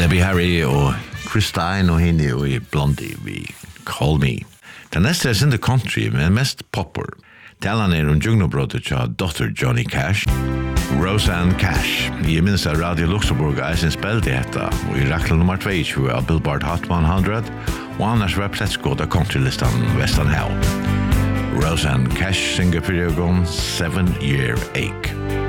Debbie Harry og Christine og henne og i Blondie vi Call Me. Den neste er Cinder Country, men mest popper. Talan er Jugnobrottet til Dr. Johnny Cash. Roseanne Cash. Jeg minnes at Radio Luxembourg eisen spilte dette, og i rakkel nummer 22 av Billboard Hot 100, og annars var pletskåd av countrylistan Western Hell. Roseanne Cash synger for 7 Year Ache.